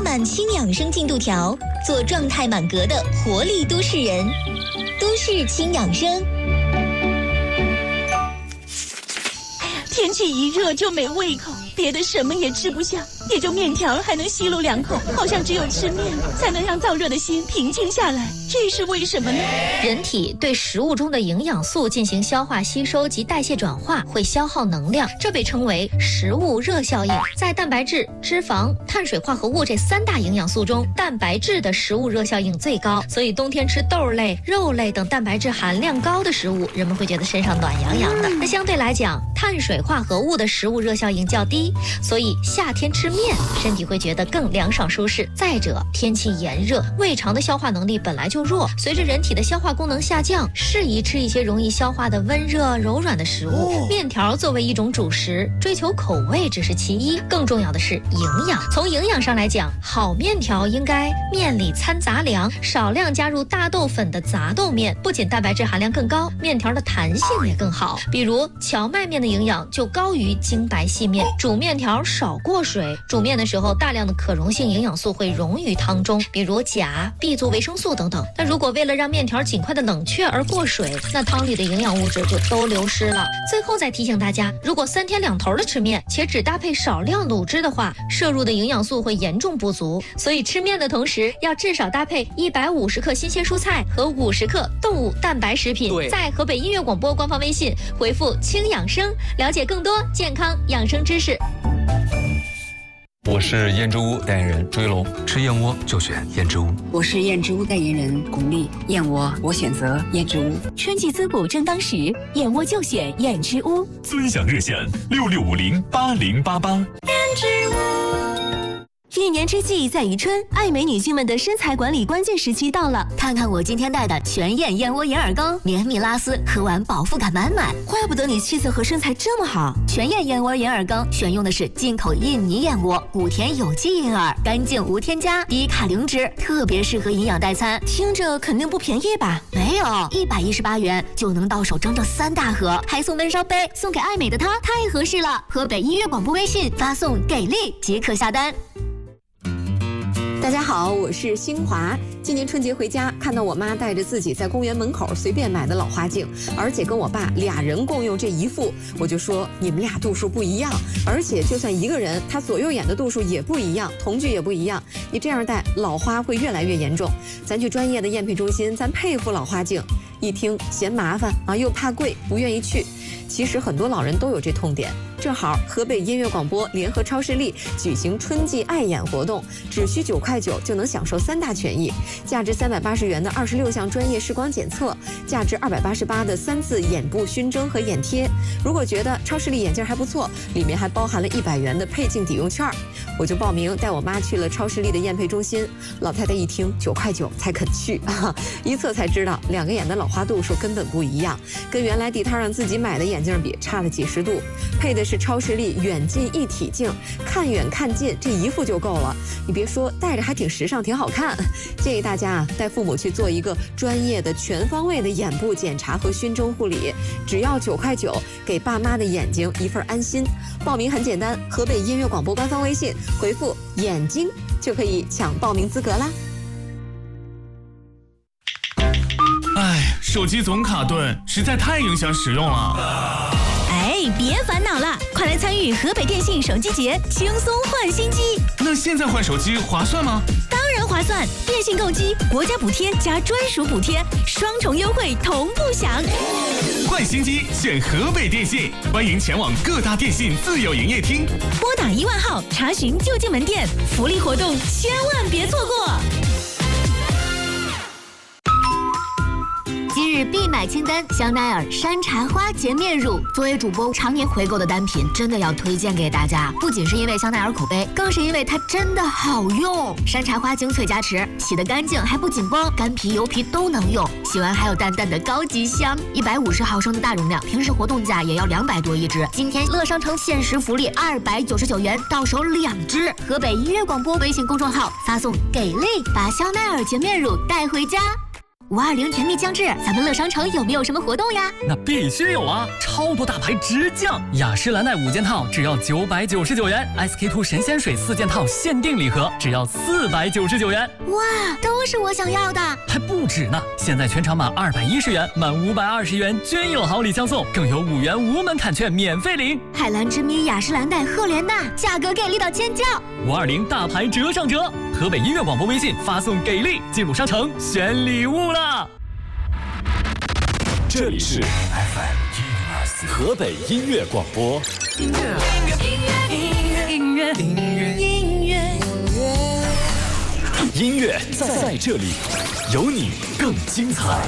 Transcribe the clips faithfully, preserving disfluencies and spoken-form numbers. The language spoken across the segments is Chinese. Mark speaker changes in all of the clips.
Speaker 1: 满轻养生进度条，做状态满格的活力都市人。都市轻养生。
Speaker 2: 天气一热就没胃口，别的什么也吃不下，也就面条还能吸溜两口，好像只有吃面才能让燥热的心平静下来，这是为什么呢？
Speaker 3: 人体对食物中的营养素进行消化吸收及代谢转化，会消耗能量，这被称为食物热效应。在蛋白质、脂肪、碳水化合物这三大营养素中，蛋白质的食物热效应最高，所以冬天吃豆类、肉类等蛋白质含量高的食物，人们会觉得身上暖洋洋的。那相对来讲，碳水化合物的食物热效应较低，所以夏天吃面，身体会觉得更凉爽舒适。再者，天气炎热，胃肠的消化能力本来就弱，随着人体的消化功能下降，适宜吃一些容易消化的温热柔软的食物。面条作为一种主食，追求口味只是其一，更重要的是营养。从营养上来讲，好面条应该面里掺杂粮，少量加入大豆粉的杂豆面，不仅蛋白质含量更高，面条的弹性也更好。比如荞麦面的营养就高于精白细面。煮面条少过水，煮面的时候大量的可溶性营养素会溶于汤中，比如钾、B 族维生素等等。但如果为了让面条尽快的冷却而过水，那汤里的营养物质就都流失了。最后再提醒大家，如果三天两头的吃面，且只搭配少量卤汁的话，摄入的营养素会严重不足。所以吃面的同时，要至少搭配一百五十克新鲜蔬菜和五十克动物蛋白食品。在河北音乐广播官方微信回复轻养生，了解更多健康养生知识。
Speaker 4: 我是燕之屋代言人朱一龙，吃燕窝就选燕之屋。
Speaker 5: 我是燕之屋代言人巩俐，燕窝我选择燕之屋。
Speaker 6: 春季滋补正当时，燕窝就选燕之屋。
Speaker 7: 尊享热线六六五零八零八八。
Speaker 6: 燕之屋。一年之计在于春，爱美女性们的身材管理关键时期到了。看看我今天带的全燕燕窝银耳羹，绵密拉丝，喝完饱腹感满满。怪不得你气色和身材这么好。全燕燕窝银耳羹选用的是进口印尼燕窝，谷田有机银耳，干净无添加，低卡零脂，特别适合营养代餐。听着肯定不便宜吧？没有，一百一十八元就能到手整整三大盒，还送温烧杯，送给爱美的她太合适了。河北音乐广播微信发送给力即可下单。
Speaker 8: 大家好，我是新华。今年春节回家，看到我妈带着自己在公园门口随便买的老花镜，而且跟我爸俩人共用这一副，我就说你们俩度数不一样，而且就算一个人，他左右眼的度数也不一样，瞳距也不一样，你这样戴老花会越来越严重。咱去专业的验配中心，咱配副老花镜。一听嫌麻烦啊，又怕贵，不愿意去。其实很多老人都有这痛点。正好河北音乐广播联合超视力举行春季爱眼活动，只需九块九就能享受三大权益：价值三百八十元的二十六项专业视光检测，价值二百八十八的三次眼部熏蒸和眼贴。如果觉得超视力眼镜还不错，里面还包含了一百元的配镜抵用券。我就报名带我妈去了超视力的验配中心，老太太一听九块九才肯去啊，一测才知道两个眼的老花度数根本不一样，跟原来地摊上自己买的眼镜比差了几十度。配的是超视力远近一体镜，看远看近这一副就够了。你别说，戴着还挺时尚，挺好看。建议大家啊，带父母去做一个专业的全方位的眼部检查和熏蒸护理，只要九块九，给爸妈的眼睛一份安心。报名很简单，河北音乐广播官方微信回复眼睛就可以抢报名资格啦。
Speaker 7: 哎，手机总卡顿，实在太影响使用了。
Speaker 6: 哎，别烦恼了，快来参与河北电信手机节，轻松换新机。
Speaker 7: 那现在换手机划算吗？
Speaker 6: 当然划算，电信购机，国家补贴加专属补贴，双重优惠同步享。
Speaker 7: 换新机选河北电信，欢迎前往各大电信自有营业厅，
Speaker 6: 拨打一万号查询就近门店，福利活动千万别错过。今日必买清单：香奈儿山茶花洁面乳。作为主播常年回购的单品，真的要推荐给大家。不仅是因为香奈儿口碑，更是因为它真的好用。山茶花精粹加持，洗得干净还不紧绷，干皮油皮都能用。洗完还有淡淡的高级香。一百五十毫升的大容量，平时活动价也要两百多一支。今天乐商城限时福利二百九十九元，到手两支。河北音乐广播微信公众号发送给力，把香奈儿洁面乳带回家。 五二零甜蜜将至，咱们乐商城有没有什么活动呀？
Speaker 9: 那必须有啊！超多大牌直降，雅诗兰黛五件套只要九百九十九元 ，S K two 神仙水四件套限定礼盒只要四百九十九元。
Speaker 6: 哇，都是我想要的！
Speaker 9: 还不止呢！现在全场满二百一十元，满五百二十元均有好礼相送，更有五元无门槛券免费领。
Speaker 6: 海蓝之谜、雅诗兰黛、赫莲娜，价格给力到尖叫！
Speaker 9: 五二零大牌折上折，河北音乐广播微信发送给力，进入商城选礼物了。
Speaker 10: 这里是 F M 一零二四河北音乐广播。音乐，音乐，音乐，音乐，音乐，音乐，音乐在这里，有你更精彩。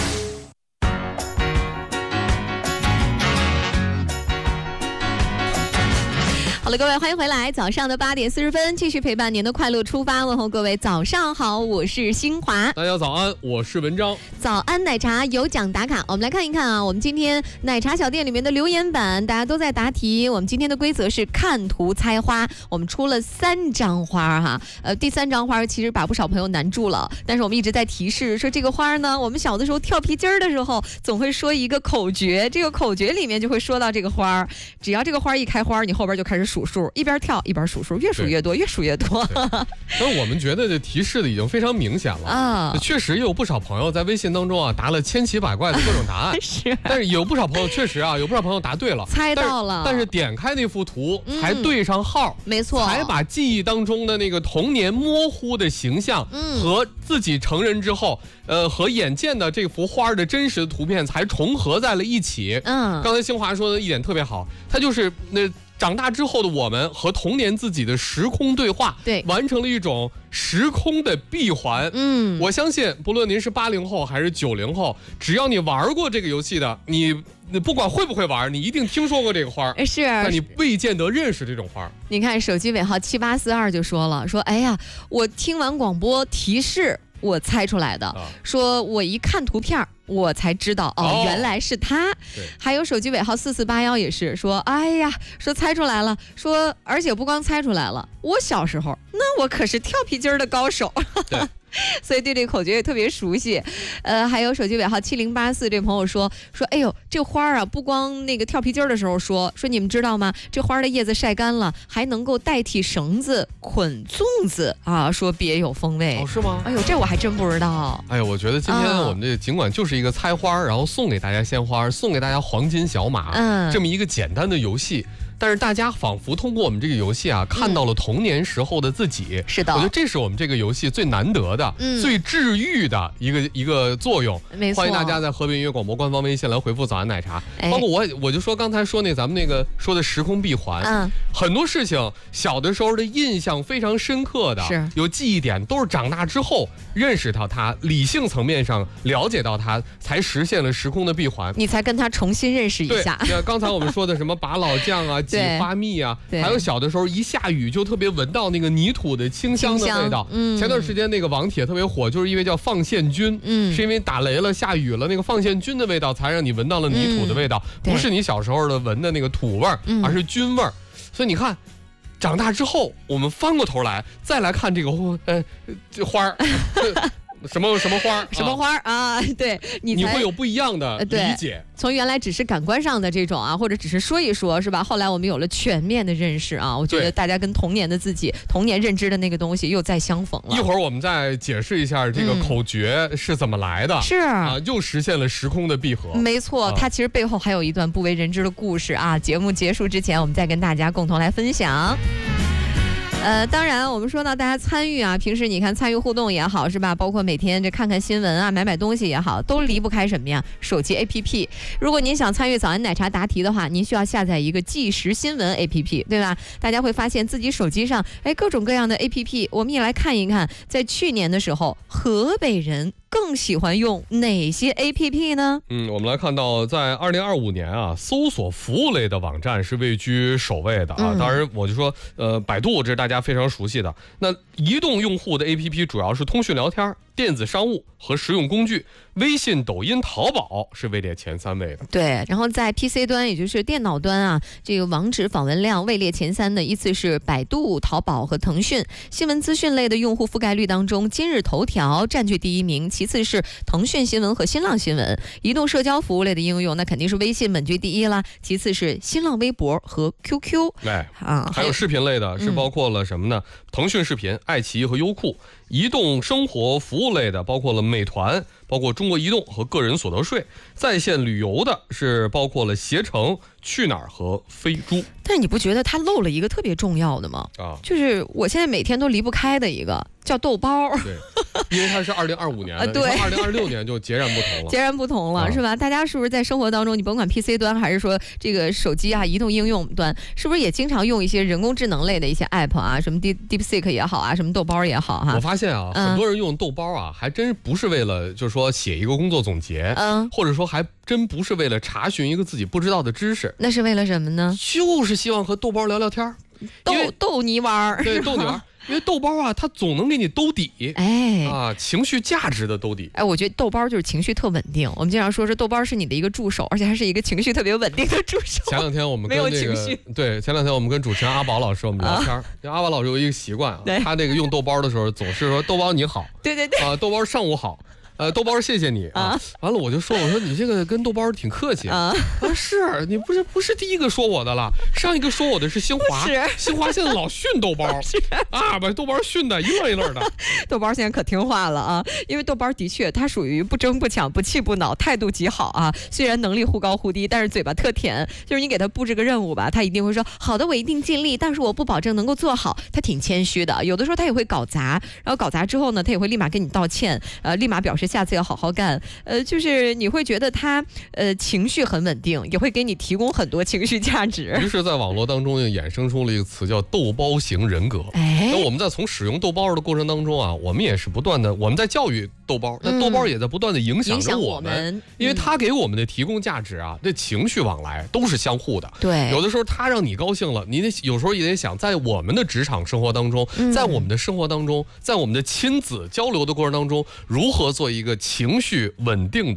Speaker 11: 好了，各位，欢迎回来！早上的八点四十分，继续陪伴您的快乐出发，问候各位早上好，我是新华。
Speaker 12: 大家早安，我是文章。
Speaker 11: 早安奶茶有奖打卡，我们来看一看啊，我们今天奶茶小店里面的留言板，大家都在答题。我们今天的规则是看图猜花，我们出了三张花哈，呃，第三张花其实把不少朋友难住了，但是我们一直在提示说这个花呢，我们小的时候跳皮筋儿的时候，总会说一个口诀，这个口诀里面就会说到这个花，只要这个花一开花，你后边就开始数数，一边跳一边数数，越数越多，越数越多。
Speaker 12: 但是我们觉得这提示的已经非常明显了啊！确实有不少朋友在微信当中啊答了千奇百怪的各种答案，
Speaker 11: 是。
Speaker 12: 但是有不少朋友确实啊，有不少朋友答对了，
Speaker 11: 猜到了，
Speaker 12: 但是，但是点开那幅图才对上号，
Speaker 11: 没错，
Speaker 12: 才把记忆当中的那个童年模糊的形象和自己成人之后，呃，和眼见的这幅花的真实的图片才重合在了一起。嗯，刚才新华说的一点特别好，他就是那。长大之后的我们和童年自己的时空对话，
Speaker 11: 对，
Speaker 12: 完成了一种时空的闭环。嗯，我相信不论您是八零后还是九零后，只要你玩过这个游戏的，你你不管会不会玩，你一定听说过这个花，
Speaker 11: 是，
Speaker 12: 但你未见得认识这种花。
Speaker 11: 你看手机尾号七八四二就说了，说哎呀，我听完广播提示我猜出来的，啊、说我一看图片我才知道 哦, 哦，原来是他。还有手机尾号四四八幺也是说，哎呀，说猜出来了，说而且不光猜出来了，我小时候那我可是跳皮筋的高手。对。所以对这个口诀也特别熟悉，呃，还有手机尾号七零八四这朋友说说，哎呦，这花啊，不光那个跳皮筋的时候说说，你们知道吗？这花的叶子晒干了，还能够代替绳子捆粽子啊，说别有风味。
Speaker 12: 哦，是吗？
Speaker 11: 哎呦，这我还真不知道。
Speaker 12: 哎呦，我觉得今天我们这尽管就是一个猜花，然后送给大家鲜花，送给大家黄金小马，嗯，这么一个简单的游戏。但是大家仿佛通过我们这个游戏啊，看到了童年时候的自己。
Speaker 11: 是的，
Speaker 12: 我觉得这是我们这个游戏最难得的、嗯、最治愈的一个一个作用。
Speaker 11: 没错，
Speaker 12: 欢迎大家在河北音乐广播官方微信来回复早安奶茶。哎、包括我，我就说刚才说那咱们那个说的时空闭环，嗯，很多事情小的时候的印象非常深刻的，
Speaker 11: 是有
Speaker 12: 记忆点，都是长大之后认识到它，理性层面上了解到它，才实现了时空的闭环，
Speaker 11: 你才跟它重新认识一下。
Speaker 12: 对，刚才我们说的什么把老酱啊。挤花蜜啊，还有小的时候一下雨就特别闻到那个泥土的清香的味道。嗯，前段时间那个网帖特别火，就是因为叫放线菌，嗯，是因为打雷了下雨了，那个放线菌的味道才让你闻到了泥土的味道，嗯、不是你小时候的闻的那个土味儿，而是菌味儿。所以你看。长大之后，我们翻过头来再来看这个呃这花儿。什么什么花
Speaker 11: 什么花啊？对，你
Speaker 12: 你会有不一样的理解。
Speaker 11: 从原来只是感官上的这种啊，或者只是说一说，是吧？后来我们有了全面的认识啊，我觉得大家跟童年的自己、童年认知的那个东西又再相逢了。
Speaker 12: 一会儿我们再解释一下这个口诀是怎么来的，嗯、
Speaker 11: 是
Speaker 12: 啊，又实现了时空的闭合。
Speaker 11: 没错，它其实背后还有一段不为人知的故事啊。节目结束之前，我们再跟大家共同来分享。呃，当然，我们说到大家参与啊，平时你看参与互动也好，是吧？包括每天这看看新闻啊，买买东西也好，都离不开什么呀？手机 A P P。如果您想参与早安奶茶答题的话，您需要下载一个即时新闻 A P P， 对吧？大家会发现自己手机上，哎，各种各样的 A P P。我们也来看一看，在去年的时候，河北人更喜欢用哪些 A P P 呢？
Speaker 12: 嗯，我们来看到，在二零二五年啊，搜索服务类的网站是位居首位的啊。嗯、当然，我就说，呃，百度这是大家非常熟悉的。那移动用户的 A P P 主要是通讯聊天、电子商务和实用工具。微信、抖音、淘宝是位列前三位的。
Speaker 11: 对，然后在 P C 端，也就是电脑端啊，这个网址访问量位列前三的依次是百度、淘宝和腾讯。新闻资讯类的用户覆盖率当中，今日头条占据第一名， 其次是腾讯新闻和新浪新闻。移动社交服务类的应用，那肯定是微信稳居第一啦，其次是新浪微博和 Q Q。
Speaker 12: 哎，啊，还有视频类的，是包括了什么呢？嗯、腾讯视频、爱奇艺和优酷。移动生活服务类的包括了美团，包括中国移动和个人所得税。在线旅游的是包括了携程、去哪儿和飞猪。
Speaker 11: 但你不觉得它漏了一个特别重要的吗？啊，就是我现在每天都离不开的一个叫豆包。
Speaker 12: 对，因为它是二零二五年的，
Speaker 11: 对，
Speaker 12: 二零二六年就截然不同了，
Speaker 11: 截然不同了，啊、是吧？大家是不是在生活当中，你甭管 P C 端还是说这个手机啊、移动应用端，是不是也经常用一些人工智能类的一些 app 啊，什么 Deep DeepSeek 也好啊，什么豆包也好哈、啊？
Speaker 12: 我发现啊，嗯、很多人用豆包啊，还真不是为了就是说写一个工作总结，嗯，或者说还真不是为了查询一个自己不知道的知识，
Speaker 11: 那是为了什么呢？
Speaker 12: 就是希望和豆包聊聊天，
Speaker 11: 逗逗你玩儿，
Speaker 12: 对，逗你玩儿。因为豆包啊，它总能给你兜底，哎啊，情绪价值的兜底。
Speaker 11: 哎，我觉得豆包就是情绪特稳定。我们经常说是豆包是你的一个助手，而且还是一个情绪特别稳定的助手。
Speaker 12: 前两天我们跟那个对，前两天我们跟主持人阿宝老师我们聊天，因为阿宝老师有一个习惯啊，他那个用豆包的时候总是说豆包你好，
Speaker 11: 对对对，
Speaker 12: 啊，豆包上午好。呃，豆包谢谢你啊！完了我就说，我说你这个跟豆包挺客气啊。啊，是你不是不是第一个说我的了，上一个说我的是新华，新华现在老训豆包啊，把豆包训的一愣一愣的。
Speaker 11: 豆包现在可听话了啊，因为豆包的确他属于不争不抢不气不恼，态度极好啊。虽然能力忽高忽低，但是嘴巴特甜。就是你给他布置个任务吧，他一定会说好的，我一定尽力，但是我不保证能够做好。他挺谦虚的，有的时候他也会搞砸，然后搞砸之后呢，他也会立马跟你道歉，呃，立马表示下次要好好干，呃，就是你会觉得他呃情绪很稳定，也会给你提供很多情绪价值。
Speaker 12: 于是，在网络当中又衍生出了一个词叫豆包型人格。哎，那我们在从使用豆包的过程当中啊，我们也是不断的，我们在教育豆包，那豆包也在不断的影响着我们，嗯、因为他给我们的提供价值啊，这情绪往来都是相互的。
Speaker 11: 对，
Speaker 12: 有的时候他让你高兴了，你得有时候也得想，在我们的职场生活当中，嗯、在我们的生活当中，在我们的亲子交流的过程当中，如何做一个情绪稳定